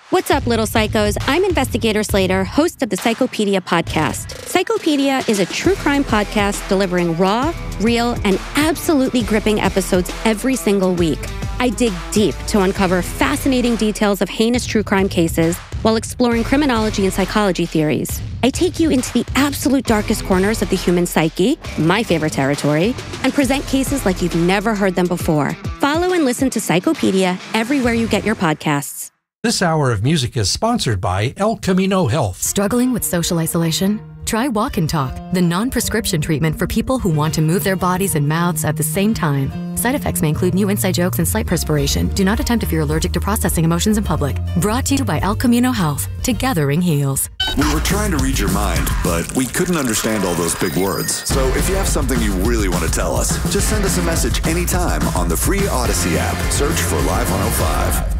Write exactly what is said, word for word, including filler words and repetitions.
What's up, little psychos? I'm Investigator Slater, host of the Psychopedia podcast. Psychopedia is a true crime podcast delivering raw, real, and absolutely gripping episodes every single week. I dig deep to uncover fascinating details of heinous true crime cases while exploring criminology and psychology theories. I take you into the absolute darkest corners of the human psyche, my favorite territory, and present cases like you've never heard them before. Follow and listen to Psychopedia everywhere you get your podcasts. This hour of music is sponsored by El Camino Health. Struggling with social isolation? Try Walk and Talk, the non-prescription treatment for people who want to move their bodies and mouths at the same time. Side effects may include new inside jokes and slight perspiration. Do not attempt if you're allergic to processing emotions in public. Brought to you by El Camino Health. Together-ing heals. We were trying to read your mind, but we couldn't understand all those big words. So if you have something you really want to tell us, just send us a message anytime on the free Odyssey app. Search for Live one oh five.